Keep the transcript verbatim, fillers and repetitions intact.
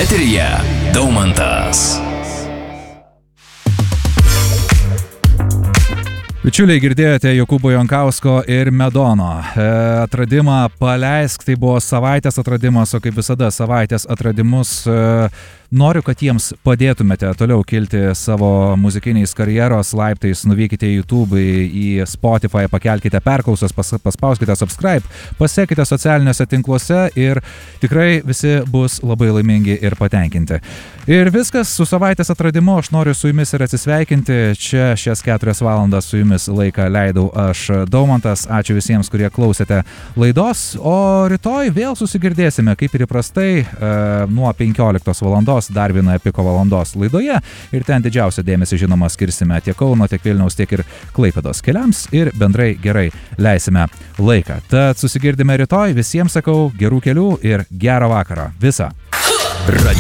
Eteryje Daumantas. Bičiuliai, girdėjote Jokūbo Jankausko ir Medono e, atradimą Paleisk, tai buvo savaitės atradimas, o kaip visada savaitės atradimus e, noriu, kad jiems padėtumėte toliau kilti savo muzikiniais karjeros laiptais, nuvykite į YouTube, į Spotify, pakelkite perklausas, pas, paspauskite subscribe, pasiekite socialiniuose tinkluose ir tikrai visi bus labai laimingi ir patenkinti. Ir viskas, su savaitės atradimu aš noriu su jumis ir atsisveikinti, čia šias keturias valandas su jumis laiką leidau aš Daumantas, ačiū visiems, kurie klausėte laidos, o rytoj vėl susigirdėsime, kaip ir įprastai, e, nuo penkioliktos valandos dar viena Epiko valandos laidoje ir ten didžiausią dėmesį žinoma skirsime tiek Kauno, tiek Vilniaus, tiek ir Klaipėdos keliams ir bendrai gerai leisime laiką. Tad susigirdime rytoj, visiems sakau gerų kelių ir gerą vakarą. Visą. Radio